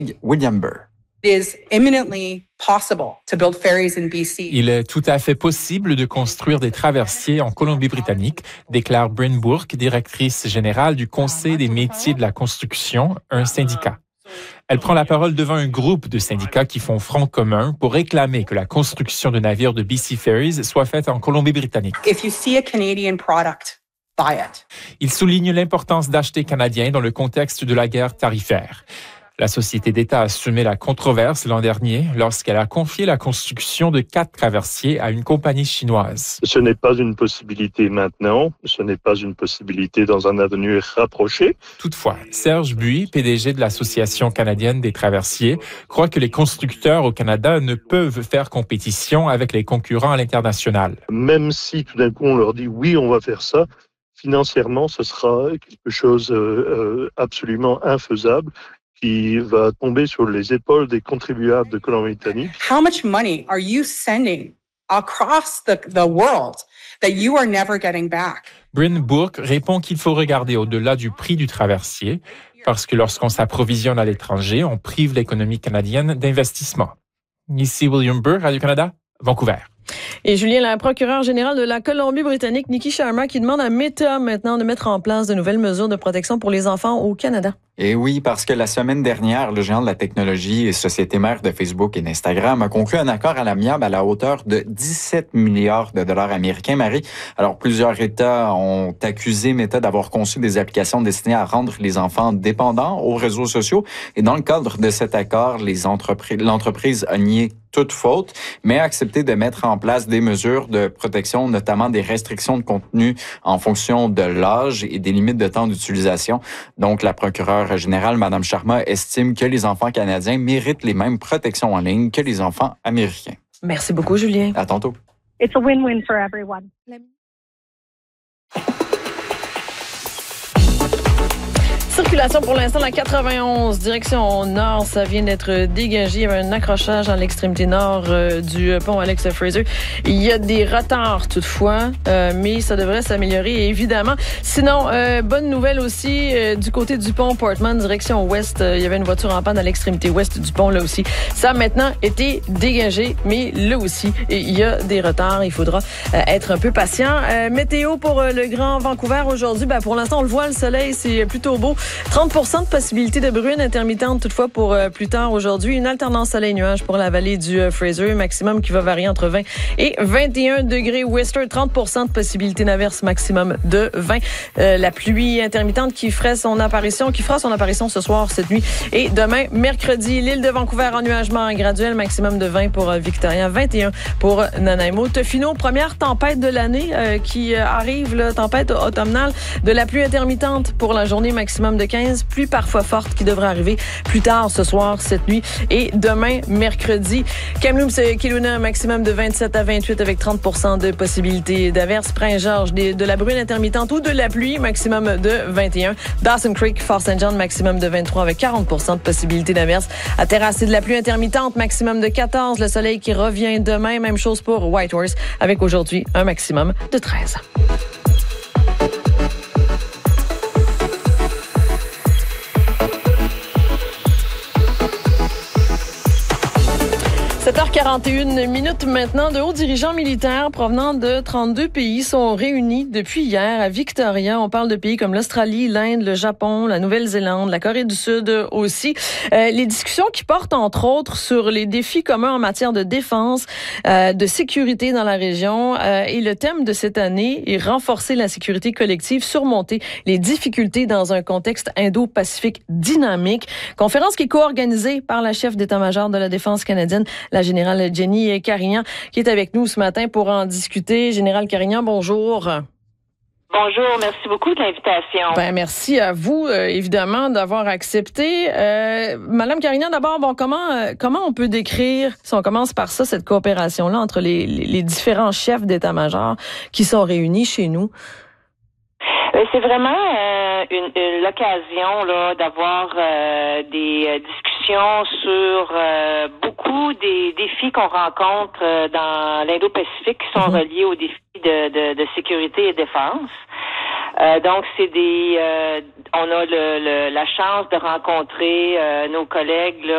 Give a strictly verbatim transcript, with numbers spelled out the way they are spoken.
William Burr. It is imminently possible to build ferries in B C. Il est tout à fait possible de construire des traversiers en Colombie-Britannique, déclare Bryn Bourque, directrice générale du Conseil des métiers de la construction, un syndicat. Elle prend la parole devant un groupe de syndicats qui font front commun pour réclamer que la construction de navires de B C Ferries soit faite en Colombie-Britannique. If you see a Canadian product, buy it. Il souligne l'importance d'acheter canadien dans le contexte de la guerre tarifaire. La société d'État a semé la controverse l'an dernier lorsqu'elle a confié la construction de quatre traversiers à une compagnie chinoise. Ce n'est pas une possibilité maintenant, ce n'est pas une possibilité dans un avenir rapproché. Toutefois, Serge Buis, P D G de l'Association canadienne des traversiers, croit que les constructeurs au Canada ne peuvent faire compétition avec les concurrents à l'international. Même si tout d'un coup on leur dit oui, on va faire ça, financièrement ce sera quelque chose euh, euh, absolument infaisable, qui va tomber sur les épaules des contribuables de Colombie-Britannique. How much money are you sending across the, the world that you are never getting back? Bryn Bourque répond qu'il faut regarder au-delà du prix du traversier, parce que lorsqu'on s'approvisionne à l'étranger, on prive l'économie canadienne d'investissement. Ici William Burr, Radio-Canada, Vancouver. Et Julien, la procureure générale de la Colombie-Britannique, Nikki Sharma, qui demande à Meta maintenant de mettre en place de nouvelles mesures de protection pour les enfants au Canada. Et oui, parce que la semaine dernière, le géant de la technologie et société mère de Facebook et d'Instagram a conclu un accord à l'amiable à la hauteur de dix-sept milliards de dollars américains. Marie, alors plusieurs États ont accusé Meta d'avoir conçu des applications destinées à rendre les enfants dépendants aux réseaux sociaux. Et dans le cadre de cet accord, les entreprises, l'entreprise a nié toute faute, mais a accepté de mettre en place des mesures de protection, notamment des restrictions de contenu en fonction de l'âge et des limites de temps d'utilisation. Donc, la procureure générale, Mme Sharma, estime que les enfants canadiens méritent les mêmes protections en ligne que les enfants américains. Merci beaucoup, Julien. À tantôt. It's a win-win for everyone. Circulation pour l'instant, la quatre-vingt-onze, direction nord, ça vient d'être dégagé. Il y avait un accrochage dans l'extrémité nord euh, du pont Alex Fraser. Il y a des retards toutefois, euh, mais ça devrait s'améliorer évidemment. Sinon, euh, bonne nouvelle aussi, euh, du côté du pont Portman, direction ouest, euh, il y avait une voiture en panne à l'extrémité ouest du pont là aussi. Ça a maintenant été dégagé, mais là aussi, il y a des retards. Il faudra euh, être un peu patient. Euh, météo pour euh, le Grand Vancouver aujourd'hui, ben, pour l'instant, on le voit, le soleil, c'est plutôt beau. trente pour cent de possibilité de bruine intermittente toutefois pour euh, plus tard aujourd'hui. Une alternance soleil-nuage pour la vallée du euh, Fraser, maximum qui va varier entre vingt et vingt et un degrés. Whistler, trente pour cent de possibilité d'averse, maximum de vingt. Euh, la pluie intermittente qui ferait son apparition, qui fera son apparition ce soir, cette nuit et demain, mercredi. L'île de Vancouver, ennuagement graduel, maximum de vingt pour euh, Victoria, vingt et un pour Nanaimo. Tofino, première tempête de l'année euh, qui euh, arrive, là, tempête automnale, de la pluie intermittente pour la journée, maximum de quinze, pluie parfois forte qui devrait arriver plus tard ce soir, cette nuit et demain, mercredi. Kamloops et Kelowna, maximum de vingt-sept à vingt-huit avec trente pour cent de possibilité d'averse. Prince-Georges, de la bruine intermittente ou de la pluie, maximum de vingt et un. Dawson Creek, Fort Saint John, maximum de vingt-trois avec quarante pour cent de possibilité d'averse. À Terrasse, c'est de la pluie intermittente, maximum de quatorze. Le soleil qui revient demain, même chose pour Whitehorse, avec aujourd'hui un maximum de treize. sept heures quarante et une minutes maintenant. De hauts dirigeants militaires provenant de trente-deux pays sont réunis depuis hier à Victoria. On parle de pays comme l'Australie, l'Inde, le Japon, la Nouvelle-Zélande, la Corée du Sud aussi. Euh, les discussions qui portent entre autres sur les défis communs en matière de défense, euh, de sécurité dans la région. Euh, et le thème de cette année est renforcer la sécurité collective, surmonter les difficultés dans un contexte indo-pacifique dynamique. Conférence qui est co-organisée par la chef d'état-major de la défense canadienne, la générale Jenny Carignan, qui est avec nous ce matin pour en discuter. Général Carignan, bonjour. Bonjour, merci beaucoup de l'invitation. Ben merci à vous, euh, évidemment, d'avoir accepté. Euh, Madame Carignan, d'abord, bon, comment euh, comment on peut décrire, si on commence par ça, cette coopération-là entre les, les, les différents chefs d'état-major qui sont réunis chez nous? C'est vraiment euh, une, une l'occasion là d'avoir euh, des euh, discussions sur euh, beaucoup des défis qu'on rencontre euh, dans l'Indo-Pacifique qui sont mm-hmm. reliés aux défis de, de, de sécurité et défense. Euh, donc c'est des, euh, on a le, le, la chance de rencontrer euh, nos collègues là